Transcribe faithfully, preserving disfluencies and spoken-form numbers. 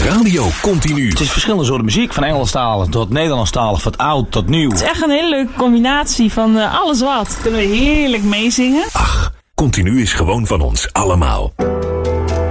Radio Continu. Het is verschillende soorten muziek, van Engelstalig tot Nederlandstalig, van oud tot nieuw. Het is echt een hele leuke combinatie van uh, alles wat. Kunnen we heerlijk meezingen. Ach, Continu is gewoon van ons allemaal.